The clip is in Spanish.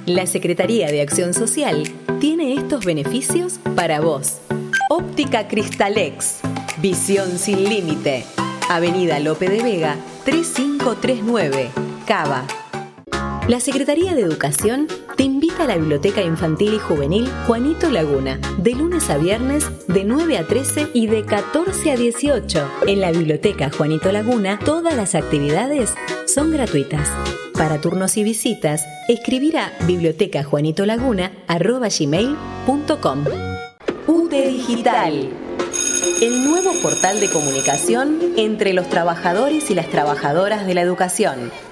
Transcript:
La Secretaría de Acción Social tiene estos beneficios para vos. Óptica Cristalex, visión sin límite. Avenida Lope de Vega, 3539, Cava. La Secretaría de Educación te invita a la Biblioteca Infantil y Juvenil Juanito Laguna, de lunes a viernes de 9 a 13 y de 14 a 18. En la Biblioteca Juanito Laguna, todas las actividades son gratuitas. Para turnos y visitas, escribir a bibliotecajuanitolaguna@gmail.com. UTE Digital, el nuevo portal de comunicación entre los trabajadores y las trabajadoras de la educación.